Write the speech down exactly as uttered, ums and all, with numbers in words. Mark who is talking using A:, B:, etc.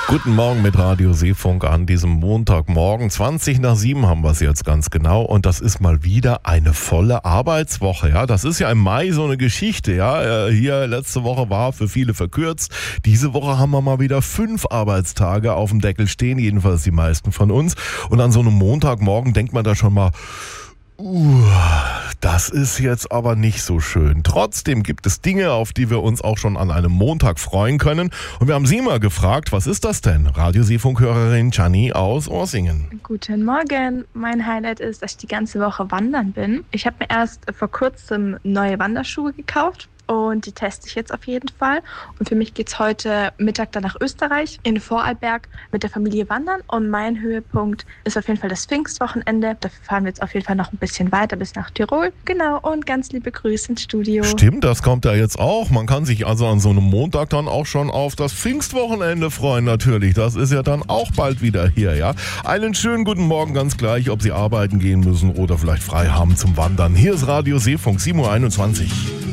A: Guten Morgen mit Radio Seefunk an diesem Montagmorgen. zwanzig nach sieben haben wir es jetzt ganz genau. Und das ist mal wieder eine volle Arbeitswoche. Ja, das ist ja im Mai so eine Geschichte. Ja, hier letzte Woche war für viele verkürzt. Diese Woche haben wir mal wieder fünf Arbeitstage auf dem Deckel stehen. Jedenfalls die meisten von uns. Und an so einem Montagmorgen denkt man da schon mal, Uh, das ist jetzt aber nicht so schön. Trotzdem gibt es Dinge, auf die wir uns auch schon an einem Montag freuen können. Und wir haben Sie mal gefragt, was ist das denn? Radio-Seefunk-Hörerin Gianni aus Orsingen.
B: Guten Morgen. Mein Highlight ist, dass ich die ganze Woche wandern bin. Ich habe mir erst vor kurzem neue Wanderschuhe gekauft. Und die teste ich jetzt auf jeden Fall. Und für mich geht es heute Mittag dann nach Österreich, in Vorarlberg mit der Familie wandern. Und mein Höhepunkt ist auf jeden Fall das Pfingstwochenende. Dafür fahren wir jetzt auf jeden Fall noch ein bisschen weiter bis nach Tirol. Genau, und ganz liebe Grüße ins Studio.
A: Stimmt, das kommt ja jetzt auch. Man kann sich also an so einem Montag dann auch schon auf das Pfingstwochenende freuen natürlich. Das ist ja dann auch bald wieder hier, ja. Einen schönen guten Morgen ganz gleich, ob Sie arbeiten gehen müssen oder vielleicht frei haben zum Wandern. Hier ist Radio Seefunk, sieben Uhr einundzwanzig.